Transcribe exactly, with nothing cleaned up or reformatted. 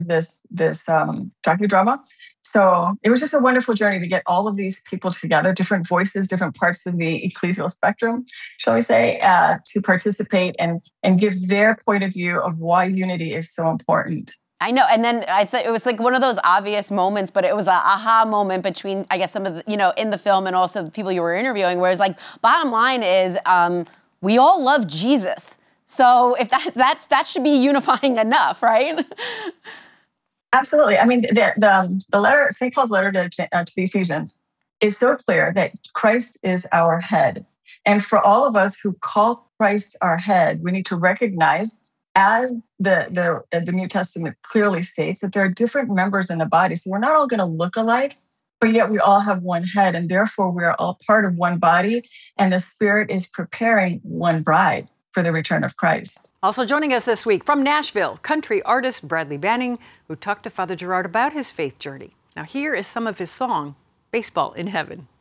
this this um, docudrama. So it was just a wonderful journey to get all of these people together, different voices, different parts of the ecclesial spectrum, shall we say, uh, to participate and and give their point of view of why unity is so important. I know, and then I thought it was like one of those obvious moments, but it was a aha moment between, I guess, some of the, you know, in the film and also the people you were interviewing, where it's like, bottom line is, um, we all love Jesus. So if that that that should be unifying enough, right? Absolutely. I mean, the the, um, the letter, Saint Paul's letter to, uh, to the Ephesians is so clear that Christ is our head, and for all of us who call Christ our head, we need to recognize, as the, the, the New Testament clearly states, that there are different members in the body. So we're not all going to look alike, but yet we all have one head, and therefore we are all part of one body, and the Spirit is preparing one bride for the return of Christ. Also joining us this week from Nashville, country artist Bradley Banning, who talked to Father Gerard about his faith journey. Now here is some of his song, Baseball in Heaven.